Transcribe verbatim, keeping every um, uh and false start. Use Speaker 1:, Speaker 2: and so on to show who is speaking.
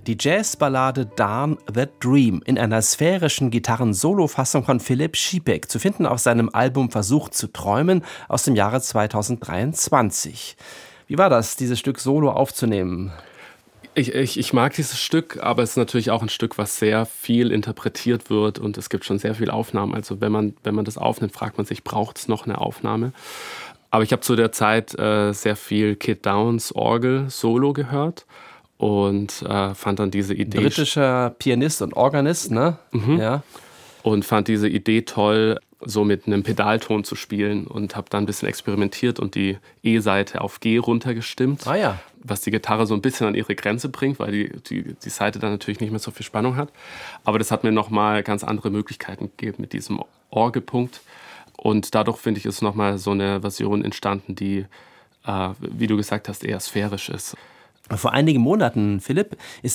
Speaker 1: Die Jazzballade Darn That Dream in einer sphärischen Gitarren-Solo-Fassung von Philipp Schiebeck, zu finden auf seinem Album Versuch zu träumen aus dem Jahre zweitausenddreiundzwanzig. Wie war das, dieses Stück solo aufzunehmen?
Speaker 2: Ich, ich, ich mag dieses Stück, aber es ist natürlich auch ein Stück, was sehr viel interpretiert wird und es gibt schon sehr viele Aufnahmen. Also wenn man, wenn man das aufnimmt, fragt man sich, braucht es noch eine Aufnahme? Aber ich habe zu der Zeit äh, sehr viel Kid Downs Orgel-Solo gehört und äh, fand dann diese Idee...
Speaker 1: Britischer Pianist und Organist, ne?
Speaker 2: Mhm.
Speaker 1: Ja.
Speaker 2: Und fand diese Idee toll, so mit einem Pedalton zu spielen und habe dann ein bisschen experimentiert und die E-Seite auf G runtergestimmt,
Speaker 1: Ah ja.
Speaker 2: was die Gitarre so ein bisschen an ihre Grenze bringt, weil die, die, die Seite dann natürlich nicht mehr so viel Spannung hat. Aber das hat mir nochmal ganz andere Möglichkeiten gegeben mit diesem Orgelpunkt. Und dadurch, finde ich, ist nochmal so eine Version entstanden, die, äh, wie du gesagt hast, eher sphärisch ist.
Speaker 1: Vor einigen Monaten, Philipp, ist